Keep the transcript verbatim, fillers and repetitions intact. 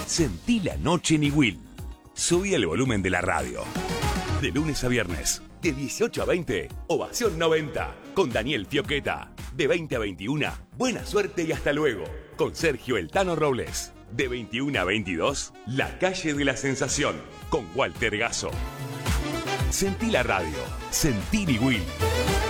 Sentí la noche en Iguil. Subí el volumen de la radio. De lunes a viernes, de dieciocho a veinte, Ovación noventa, con Daniel Fioqueta. De veinte a veintiuna, Buena Suerte y Hasta Luego, con Sergio El Tano Robles. De veintiuna a veintidós, La Calle de la Sensación, con Walter Gasso. Sentí la radio. Sentí Iguil.